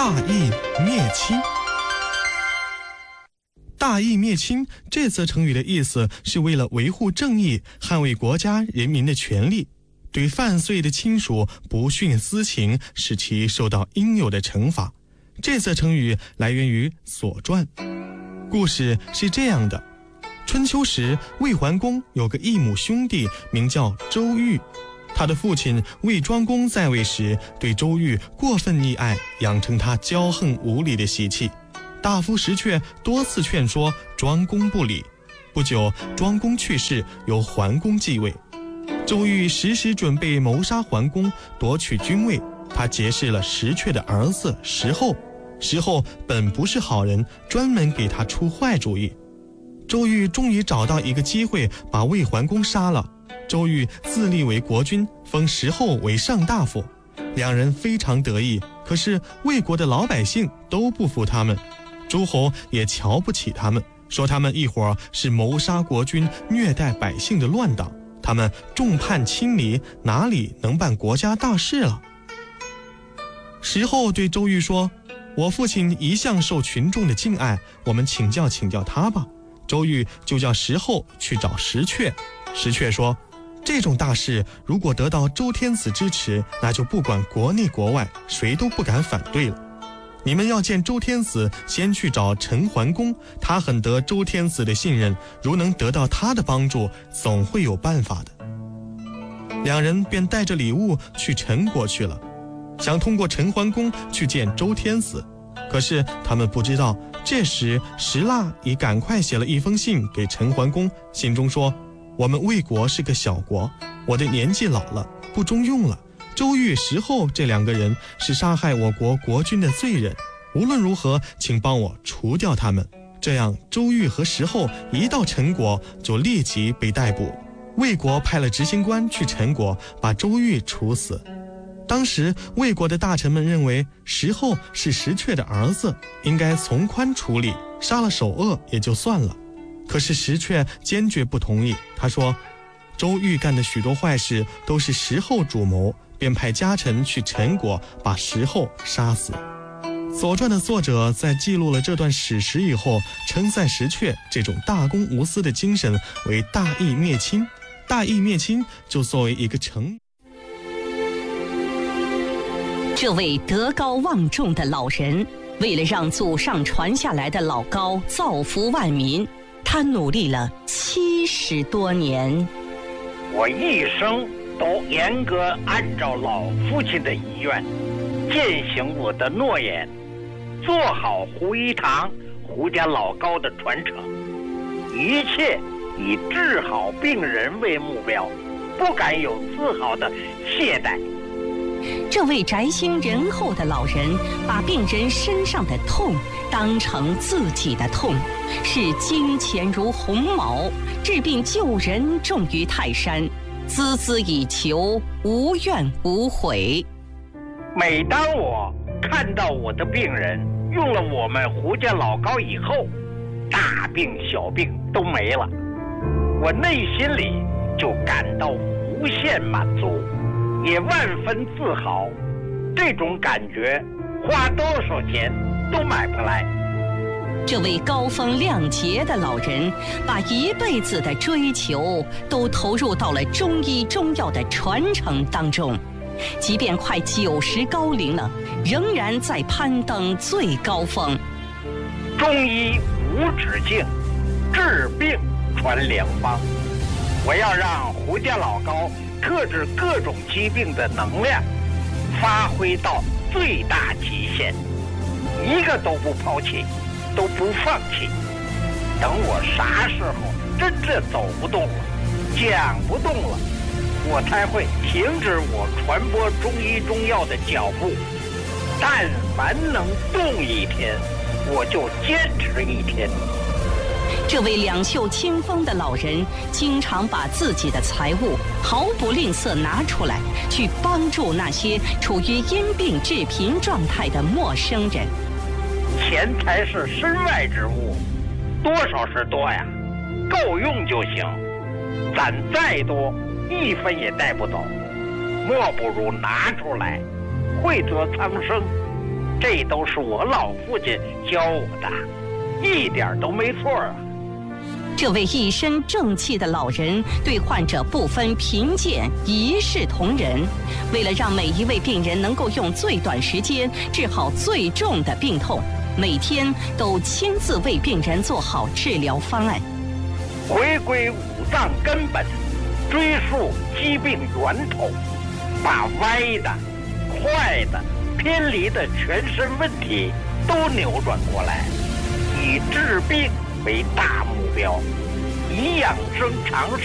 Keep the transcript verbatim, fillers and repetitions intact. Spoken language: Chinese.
大义灭亲。大义灭亲这则成语的意思是为了维护正义，捍卫国家人民的权利，对犯罪的亲属不徇私情，使其受到应有的惩罚。这则成语来源于《左传》。故事是这样的：春秋时，魏桓公有个异母兄弟，名叫周瑜。他的父亲魏庄公在位时，对周瑜过分溺爱，养成他骄横无礼的习气。大夫石阙多次劝说，庄公不理。不久，庄公去世，由桓公继位。周瑜时时准备谋杀桓公，夺取君位。他结识了石阙的儿子石厚。石厚本不是好人，专门给他出坏主意。周瑜终于找到一个机会，把魏桓公杀了。周瑜自立为国君，封石厚为上大夫，两人非常得意。可是魏国的老百姓都不服他们，诸侯也瞧不起他们，说他们一伙是谋杀国君、虐待百姓的乱党，他们众叛亲离，哪里能办国家大事了？石厚对周瑜说：“我父亲一向受群众的敬爱，我们请教请教他吧。”周瑜就叫石厚去找石阙。石阙说：“这种大事如果得到周天子支持，那就不管国内国外，谁都不敢反对了。你们要见周天子，先去找陈桓公，他很得周天子的信任，如能得到他的帮助，总会有办法的。”两人便带着礼物去陈国去了，想通过陈桓公去见周天子。可是他们不知道，这时石蜡已赶快写了一封信给陈桓公，信中说：“我们魏国是个小国，我的年纪老了，不中用了。周瑜、石厚这两个人是杀害我国国君的罪人，无论如何，请帮我除掉他们。这样，周瑜和石厚一到陈国，就立即被逮捕。魏国派了执行官去陈国，把周瑜处死。当时魏国的大臣们认为石厚是石阙的儿子，应该从宽处理，杀了首恶也就算了。可是石阙坚决不同意，他说周瑜干的许多坏事都是石厚主谋，便派家臣去陈国把石厚杀死。左传的作者在记录了这段史实以后，称赞石阙这种大公无私的精神为大义灭亲。大义灭亲就作为一个成语。 这位德高望重的老人，为了让祖上传下来的老高造福万民，他努力了七十多年。 我一生都严格按照老父亲的遗愿，践行我的诺言，做好胡一堂、胡家老高的传承，一切以治好病人为目标，不敢有丝毫的懈怠。 这位宅心仁厚的老人，把病人身上的痛当成自己的痛，视金钱如鸿毛，治病救人重于泰山，孜孜以求，无怨无悔。 每当我看到我的病人用了我们胡家老高以后，大病小病都没了，我内心里就感到无限满足，也万分自豪。这种感觉花多少钱都买不来。 这位高风亮节的老人，把一辈子的追求都投入到了中医中药的传承当中，即便快九十高龄了，仍然在攀登最高峰。 中医无止境，治病传良方。我要让胡家老高克制各种疾病的能量发挥到最大极限，一个都不抛弃，都不放弃。等我啥时候真正走不动了，讲不动了，我才会停止我传播中医中药的脚步。但凡能动一天，我就坚持一天。 这位两袖清风的老人，经常把自己的财物毫不吝啬拿出来，去帮助那些处于因病致贫状态的陌生人。 钱财是身外之物，多少是多呀，够用就行。攒再多，一分也带不走，莫不如拿出来，惠泽苍生， 这都是我老父亲教我的，一点都没错啊。 这位一身正气的老人对患者不分贫贱，一视同仁。为了让每一位病人能够用最短时间治好最重的病痛，每天都亲自为病人做好治疗方案。 回归五脏根本，追溯疾病源头，把歪的、坏的、偏离的全身问题都扭转过来，以治病为大目标，以养生长寿